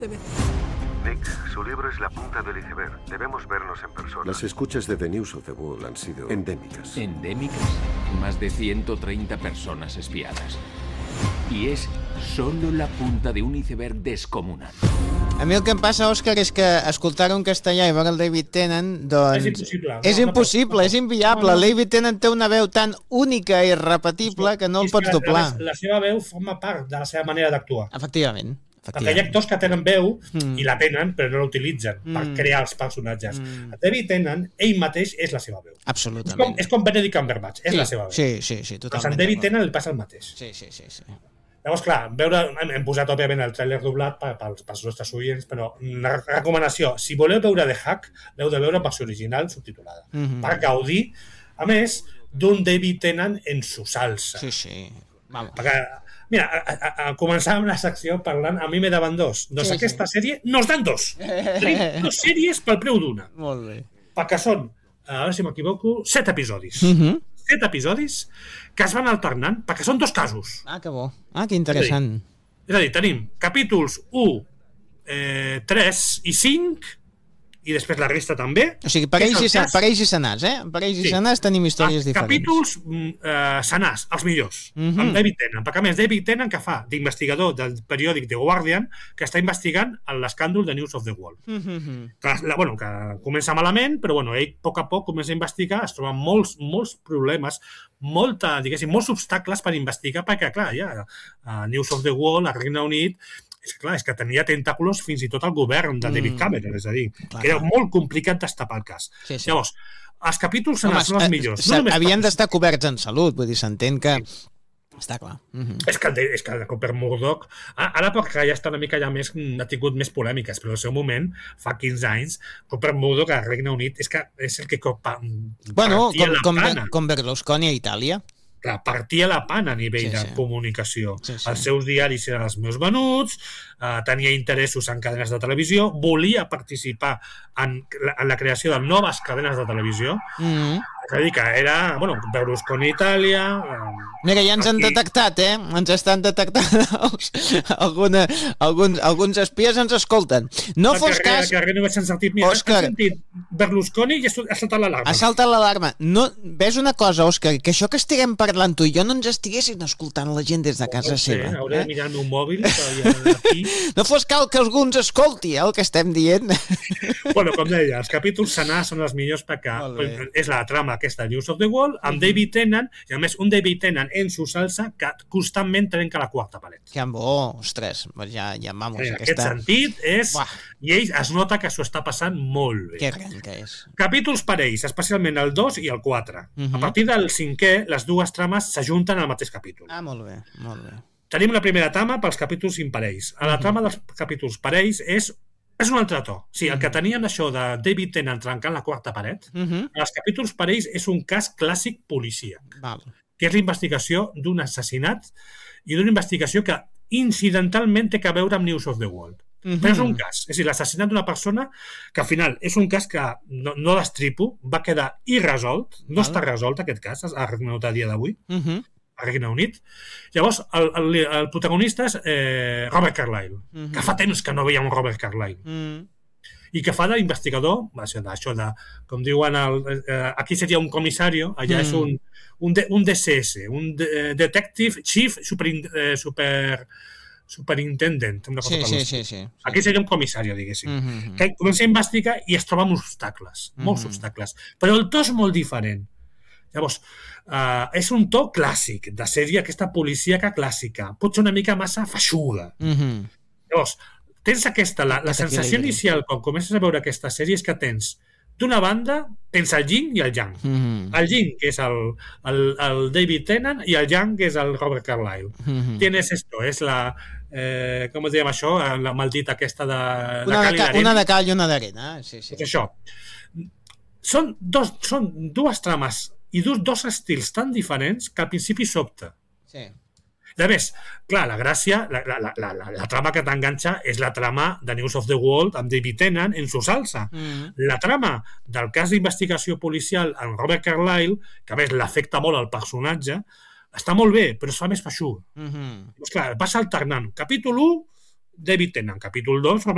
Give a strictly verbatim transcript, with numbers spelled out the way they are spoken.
Nick, su libro es la punta del iceberg. Debemos vernos en persona. Las escuchas de The News of the World han sido endémicas. ¿Endémicas? Más de ciento treinta personas espiadas. Y es solo la punta de un iceberg descomunal. A mi el que em passa, Òscar, és que escoltar-ho en castellà i veure el David Tennant, doncs... És impossible. És no, impossible, no, és inviable. no, no. El David Tennant té una veu tan única i irrepetible que no el És pots que doblar. La, la seva veu forma part de la seva manera d'actuar. Efectivament. Perquè hi ha actors que tenen veu Mm. i la tenen, però no l'utilitzen per Mm. crear els personatges. Mm. El David Tennant, ell mateix, és la seva veu. És com, Absolutament. és com Benedict Cumberbatch, és Sí, la seva veu. sí, sí, sí, Doncs totalment. a David d'acord. Tennant li passa el mateix. Sí, sí, sí, sí. Llavors, clar, veure, hem, hem posat, òbviament, el tràiler doblat per, pels, pels nostres oients, però una recomanació, si voleu veure The Hack, l'heu de veure en versió original subtitulada, Mhm. per gaudir, a més, d'un David Tennant en su salsa. Sí, sí. Vamos. Perquè, mira, a, a, a començar amb la secció parlant, a mi me daven dos. Doncs Sí, aquesta sí. sèrie nos dan dos. Tenim dos sèries pel preu d'una. Molt bé. Perquè són, a veure si m'equivoco, set episodis. Mhm. Set episodis que es van alternant, perquè són dos casos. Ah, que bo. Ah, que interessant. És a dir, tenim capítols u, eh, tres i cinc, i després la resta també. O sigui, per Que és ells, el i, sa- cas- per ells i senars, eh? Per ells i Sí. senars tenim històries Els diferents. capítols mm, eh, senars, els millors, Mhm. amb David Tennant, perquè a més David Tennant que fa d'investigador del periòdic The Guardian, que està investigant l'escàndol de News of the World. Mhm. Que, la, bueno, que comença malament, però bueno, ell a poc a poc comença a investigar, es troben molts, molts problemes, molta, diguéssim, molts obstacles per investigar, perquè clar, ja a News of the World, a Regne Unit, és que, clar, és que tenia tentáculos fins i tot al govern de David Mm. Cameron, és a dir, Clar, que era clar. molt complicat destapar el cas. Sí, sí. Llavors, els capítols Home, senars són els eh, millors. sa- No només havien per- d'estar coberts en salut, vull dir, s'entén que... Està clar. Mhm. És que el, de- és que el Cooper Murdoch, a- ara perquè ja està una mica ja més, ha tingut més polèmiques, però al seu moment, fa quinze anys, Cooper Murdoch al Regne Unit és que és el que copa, Bueno, partia com, la com, pana. com Berlusconi a Itàlia. Clar, partia la pana a nivell Sí, de sí. comunicació. Sí, sí. Els seus diaris eren els meus venuts, eh, tenia interessos en cadenes de televisió, volia participar en, la- en la creació de noves cadenes de televisió, Mhm. és a dir, que era, bueno, Berlusconi a Itàlia... Eh, Mira, ja ens han aquí- detectat, eh? Ens estan detectant els, alguna, alguns, alguns espies ens escolten. No que fos re- cas... Que res no vaig sentir. Mira, Òscar. has sentit Berlusconi i ha sol- ha saltat l'alarma. Ha saltat l'alarma. No, ves una cosa, Òscar, que això que estiguem parlant tu i jo no ens estiguessin escoltant la gent des de casa No sé, seva. hauré de Eh? mirar el meu mòbil, que hi ha aquí. No fos cal que algú ens escolti, eh, el que estem dient. Bueno, com deia, els capítols senars són els millors perquè Molt bé. és la trama aquesta News of the World, amb David Tennant, i a més un David Tennant en su salsa que constantment trenca la quarta paret. Que bo, ostres, doncs ja, ja vamos, En aquest aquesta... sentit, és... Buah. I ell es nota que s'ho està passant molt bé. Que gran que és. Capítols parells, especialment el dos i el quatre. Mhm. A partir del cinquè, les dues trames s'ajunten al mateix capítol. Ah, molt bé, molt bé. Tenim la primera trama pels capítols imparells. A la Mhm. trama dels capítols parells és, és un altre to. O sigui, el que Mhm. tenien això de David Tennant trencant la quarta paret, Mhm. els capítols parells és un cas clàssic policia, Val. que és la investigació d'un assassinat i d'una investigació que incidentalment té a veure amb News of the World. Mhm. Però és un cas, és a dir, l'assassinat d'una persona que al final és un cas que no, no destripo, va quedar irresolt, no Val. està resolt aquest cas a Regne Unit a dia d'avui, Mhm. a Regne Unit. Llavors, el, el, el protagonista és eh, Robert Carlyle, Mhm. que fa temps que no veia un Robert Carlyle, Mhm. i que fa d'investigador, això, d'això de, com diuen, el, eh, aquí seria un comissario, allà Mm. és un, un, de, un D C S, un de, Detective Chief Super, eh, super Superintendent, una cosa Sí, per sí, l'estil. sí, sí. Aquí seria un comissario, diguéssim. Mhm. Que comença a investigar i es troba amb obstacles, molts Mhm. obstacles, però el to és molt diferent. Llavors, uh, és un to clàssic, de sèrie aquesta policíaca clàssica, pot ser una mica massa feixuga. Mhm. Llavors, tens aquesta, la, la Aquest sensació equilibri. inicial quan comences a veure aquesta sèrie és que tens, d'una banda, tens el yin i el yang. Mhm. El yin, que és el, el, el David Tennant, i el yang, que és el Robert Carlyle. Mhm. Tienes esto, és la... Eh, com es diem això? La maldita aquesta de... de Una cal de, i ca, d'arena. una de cal i una d'arena. Sí, sí. És això. Són, dos, són dues trames i dos, dos estils tan diferents que al principi sobta. sí. I a més, clar, la gràcia, la, la, la, la, la trama que t'enganxa és la trama de News of the World amb David Tennant en su salsa. Mhm. La trama del cas d'investigació policial amb Robert Carlyle, que a més l'afecta molt al personatge, està molt bé, però es fa més feixuga. Mhm. Doncs clar, vas alternant. Capítol u, David Tennant. Capítol dos, Robert